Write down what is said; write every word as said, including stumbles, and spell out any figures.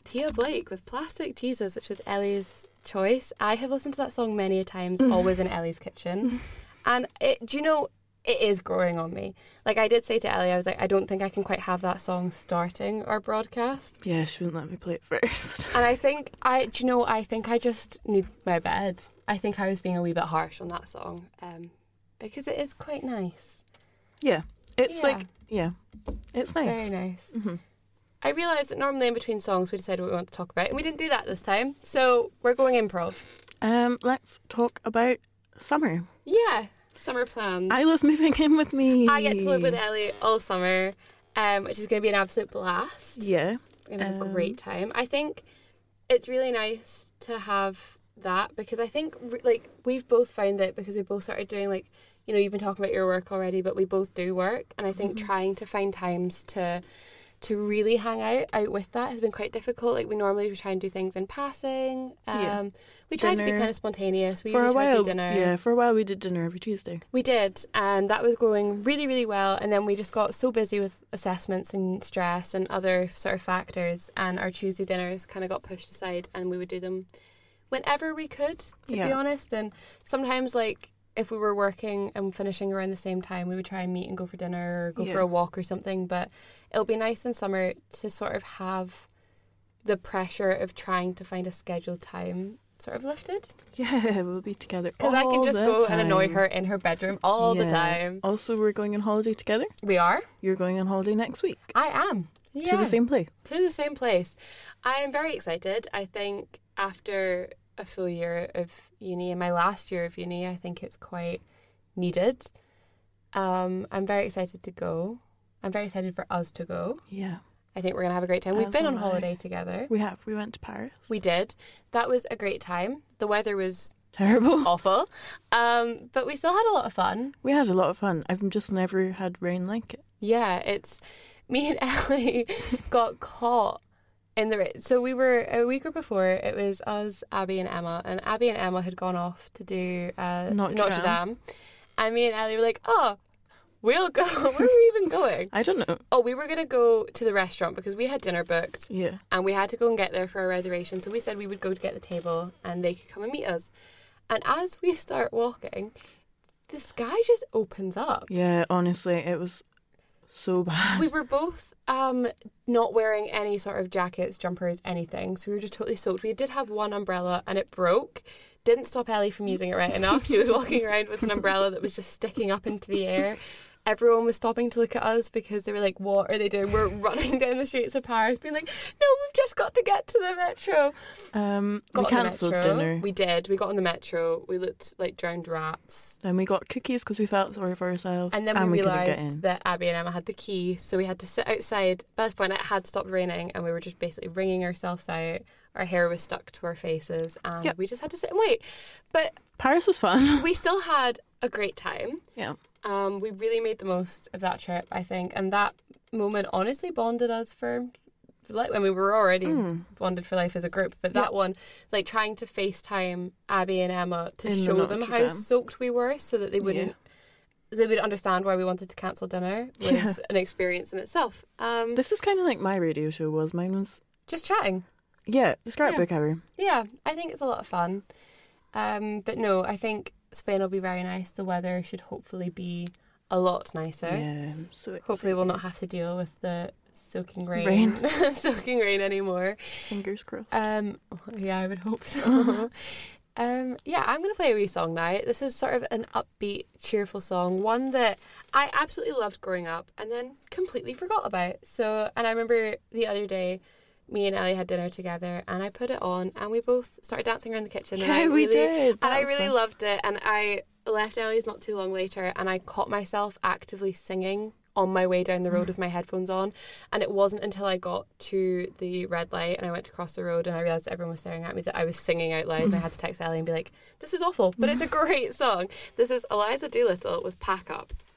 Tia Blake with Plastic Jesus, which was Ellie's choice. I have listened to that song many a times, always in Ellie's kitchen. And it, do you know, it is growing on me. Like, I did say to Ellie, I was like, I don't think I can quite have that song starting our broadcast. Yeah, she wouldn't let me play it first. And I think, I, do you know, I think I just need my bed. I think I was being a wee bit harsh on that song. Um, because it is quite nice. Yeah. It's Yeah. like, yeah, it's nice. Very nice. Mm-hmm. I realised that normally in between songs we decide what we want to talk about, and we didn't do that this time. So we're going improv. Um, let's talk about summer. Yeah. Summer plans. Isla's moving in with me. I get to live with Ellie all summer, um, which is going to be an absolute blast. Yeah. We're going to have Um, a great time. I think it's really nice to have that because I think, re- like, we've both found it because we both started doing, like, you know, you've been talking about your work already, but we both do work. And I think Mm-hmm. trying to find times to to really hang out out with that has been quite difficult. Like, we normally try and do things in passing. Um, Yeah. We try to be Dinner. kind of spontaneous. We For a usually try to while, do dinner. yeah, for a while we did dinner every Tuesday. We did, and that was going really, really well. And then we just got so busy with assessments and stress and other sort of factors, and our Tuesday dinners kind of got pushed aside, and we would do them whenever we could, to be Yeah. honest. And sometimes, like, if we were working and finishing around the same time, we would try and meet and go for dinner or go for Yeah. a walk or something. But it'll be nice in summer to sort of have the pressure of trying to find a scheduled time sort of lifted. Yeah, we'll be together Because I can all just the go and annoy time. her in her bedroom all the Yeah. time. Also, we're going on holiday together. We are. You're going on holiday next week I am. Yeah. to the same place. To the same place. I am very excited. I think after a full year of uni, and my last year of uni, I think it's quite needed. Um, I'm very excited to go. I'm very excited for us to go. Yeah, I think we're going to have a great time. We've As been on am I. holiday together. we have. We went to Paris. We did. That was a great time. The weather was Terrible. awful. Um, but we still had a lot of fun. We had a lot of fun. I've just never had rain like it. Yeah, it's me and Ellie got caught in the ra- so we were a week or before it was us, Abby and Emma, and Abby and Emma had gone off to do uh, Notre Notre, Dame. Dame, and me and Ellie were like, oh, we'll go. Where were we even going? I don't know. Oh, we were gonna go to the restaurant because we had dinner booked Yeah. and we had to go and get there for a reservation. So we said we would go to get the table and they could come and meet us. And as we start walking, the sky just opens up. Yeah, honestly, it was so bad. We were both um, not wearing any sort of jackets, jumpers, anything. So we were just totally soaked. We did have one umbrella and it broke. Didn't stop Ellie from using it right enough. She was walking around with an umbrella that was just sticking up into the air. Everyone was stopping to look at us because they were like, what are they doing? We're running down the streets of Paris being like, no, we've just got to get to the metro. Um, we Got on the cancelled metro. dinner. We did. We got on the metro. We looked like drowned rats. Then we got cookies because we felt sorry for ourselves. And then we, couldn't get realised in. that Abby and Emma had the key, so we had to sit outside. By this point, it had stopped raining, and we were just basically wringing ourselves out. Our hair was stuck to our faces, and Yep. we just had to sit and wait. But Paris was fun. we still had a great time. Yeah. Um, we really made the most of that trip, I think, and that moment honestly bonded us for like when we were already Mm. bonded for life as a group. But Yeah. that one, like trying to FaceTime Abby and Emma to In the show them Notre how Dame. soaked we were, so that they wouldn't. They would understand why we wanted to cancel dinner was Yeah. an experience in itself. Um, This is kind of like my radio show was. Mine was, just chatting. yeah, the scrapbook hour. Yeah, I think it's a lot of fun. Um, but no, I think Spain will be very nice. The weather should hopefully be a lot nicer. Yeah, I'm so excited. Hopefully we'll not have to deal with the soaking rain, Rain. soaking rain anymore. Fingers crossed. Um, yeah, I would hope so. um, yeah, I'm going to play a wee song now. This is sort of an upbeat, cheerful song, one that I absolutely loved growing up and then completely forgot about. So, and I remember the other day, me and Ellie had dinner together and I put it on and we both started dancing around the kitchen. and Yeah, I we really, did. And That I was really fun. loved it. And I left Ellie's not too long later and I caught myself actively singing on my way down the road with my headphones on, and it wasn't until I got to the red light and I went to cross the road and I realised everyone was staring at me that I was singing out loud, and I had to text Ellie and be like, this is awful, but it's a great song. This is Eliza Doolittle with Pack Up.